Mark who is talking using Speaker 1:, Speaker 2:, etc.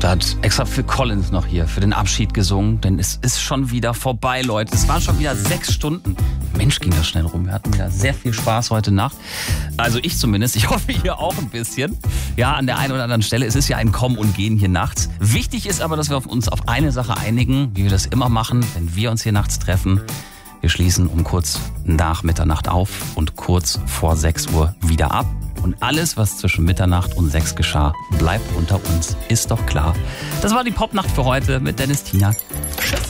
Speaker 1: hat extra für Collins noch hier für den Abschied gesungen, denn es ist schon wieder vorbei, Leute. Es waren schon wieder 6 Stunden. Mensch, ging das schnell rum. Wir hatten wieder sehr viel Spaß heute Nacht. Also ich zumindest. Ich hoffe, ihr auch ein bisschen. Ja, an der einen oder anderen Stelle. Es ist ja ein Kommen und Gehen hier nachts. Wichtig ist aber, dass wir uns auf eine Sache einigen, wie wir das immer machen, wenn wir uns hier nachts treffen. Wir schließen um kurz nach Mitternacht auf und kurz vor 6 Uhr wieder ab. Und alles, was zwischen Mitternacht und 6 geschah, bleibt unter uns. Ist doch klar. Das war die Popnacht für heute mit Dennis Tinak. Tschüss.